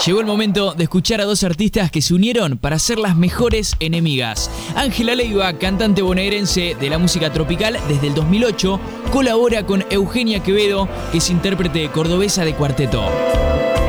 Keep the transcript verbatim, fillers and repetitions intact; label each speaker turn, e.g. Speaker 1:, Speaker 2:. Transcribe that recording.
Speaker 1: Llegó el momento de escuchar a dos artistas que se unieron para ser las mejores enemigas. Ángela Leiva, cantante bonaerense de la música tropical desde el dos mil ocho, colabora con Eugenia Quevedo, que es intérprete cordobesa de cuarteto.